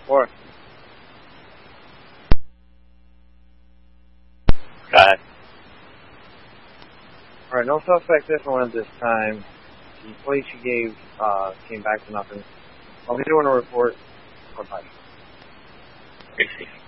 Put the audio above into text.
4. Got it. Alright, no suspect different at this time. The place you gave came back to nothing. I'll be doing a report. Bye-bye. Appreciate it.